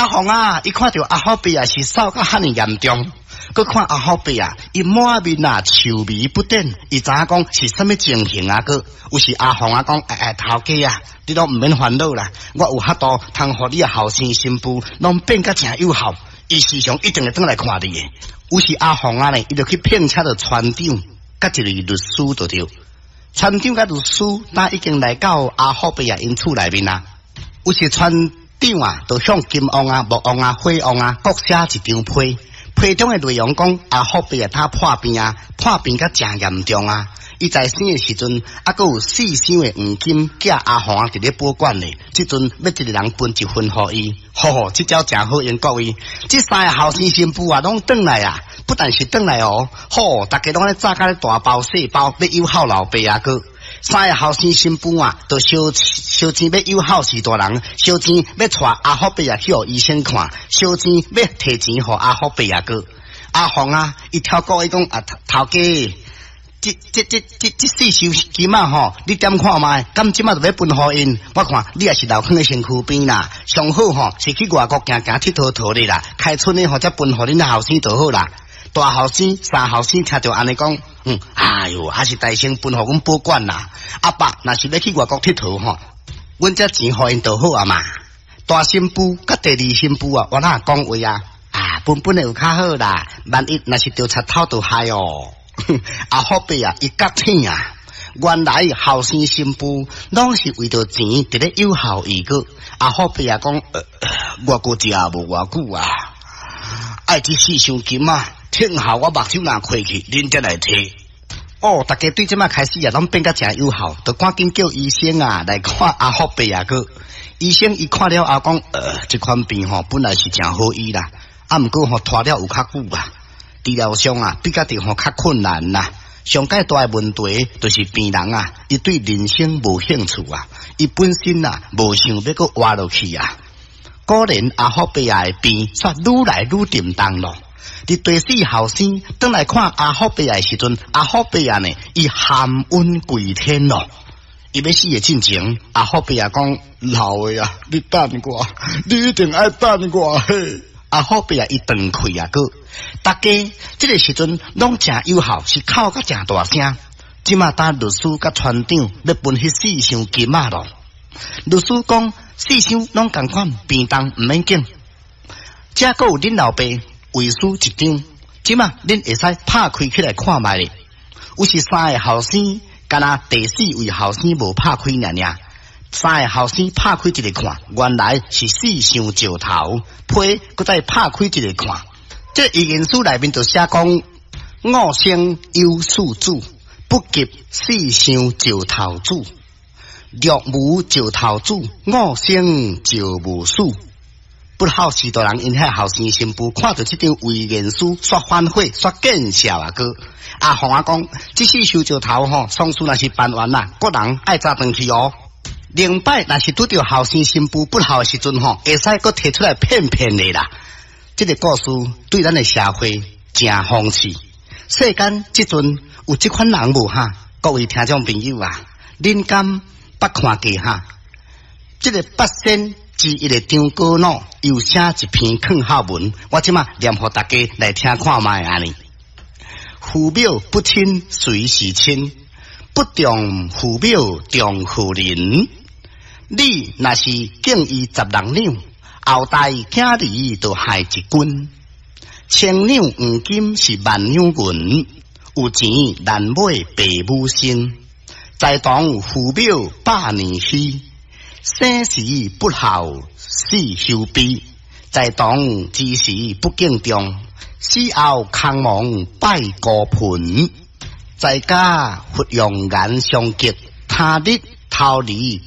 阿红啊，伊看到阿好伯啊是扫甲遐尼严重，佮看阿好伯啊，伊满面啊愁眉不展，伊知影讲是啥物情形啊？佮有时阿红啊讲，头家啊，你拢毋免烦恼啦，我有法度通互你的后生新妇拢变甲诚友好，伊时常一定会转来看你的。有时阿红啊呢，伊就去聘请着船长甲一个律师就对。船长甲律师那已经来到阿好伯啊因厝内面啊，有时船长啊，就向金王啊、木王啊、火王啊各写一张批，批中的内容讲阿好伯啊他破病啊，破病甲诚严重啊。伊在生的时阵，还佫有4箱的黄金寄阿红啊伫咧保管咧。即阵要一个人分一份互伊，即招诚好用各位。即3个后生新妇啊，拢转来啊，不但是转来哦，大家拢咧炸甲咧大包细包，要友好老爸啊个。3个后生新妇啊，都烧钱要友好是大人，烧钱要带阿好伯啊去互医生看，烧钱要摕钱互阿好伯啊个。阿红啊，伊跳过伊讲啊，头家。这4箱金啊你点看卖？咁即马就要分互因，我看你也是留囥喺身躯边啦。上好是去外国行佚佗咧啦，开春咧再分互恁后生就好啦。大后生、3后生听着安尼讲，哎哟，还是大声分互阮保管啦。阿爸若是要去外国佚佗阮这钱互因就好啊嘛。大新妇甲第2新妇啊，我哪讲话啊？分的有较好啦，万一若是着插头就害哦。阿好伯啊，伊觉醒啊！原来后生新妇拢是为着钱伫咧友好伊个。阿好伯啊讲，我个食无偌久啊，爱这4箱金啊，听好我目睭若开去，恁才来摕。大家对即马开始啊，拢变甲诚友好，就赶紧叫医生啊来看阿好伯啊个。医生伊看了后讲，这款病本来是诚好医啦，毋过拖了有较久啊。治疗上啊，比较较困难啦。上介大的问题就是病人啊，伊对人生无兴趣啊，伊本身啊无想要搁活落去啊。果然阿好伯啊的病煞愈来愈沉重咯。伫第4后生转来看阿好伯啊的时阵，阿好伯啊呢，伊含冤跪天咯。伊要死的进前，阿好伯啊讲：老的啊，你等我，你一定爱等我嘿。阿好伯啊，伊断气啊个。大家这个时阵拢诚友好，是哭甲诚大声。即马打律师甲船长要分迄4箱金啊咯。律师讲4箱拢共款，便当毋免紧。遮个有恁老爸遗书1张，即马恁会使拍开起来看卖咧。有是3个后生，敢若第4位后生无拍开尔。3个后生拍开一个看，原来是4箱石头，批搁再拍开一个看。这遗言书内面就写讲：5星有宿主，不及4箱石头主。若无石头主，5星就无数。不好许多人因遐后生新妇看到这张遗言书，煞反悔，煞见笑啊哥。阿红啊讲，这4箱石头丧事若是办完啦，个人爱早回去哦。另摆若是拄着后生新妇不好的时阵会使搁摕出来骗的啦。这个故事对咱的社会真讽刺。世间即阵有这款人无哈？各位听众朋友啊，恁敢捌看过哈？这个八仙之一的张果脑又写一篇劝孝文，我即马念互大家来听看卖安尼。父母不亲谁是亲？不重父母重父人。你若是敬伊10人两，后代囝儿就害一军。千两黄金是万两银，有钱难买爸母心。在当父母百年稀，生时不孝死休悲。在当之时不敬重，死后空亡拜孤坟。在家不用眼相结，他日逃离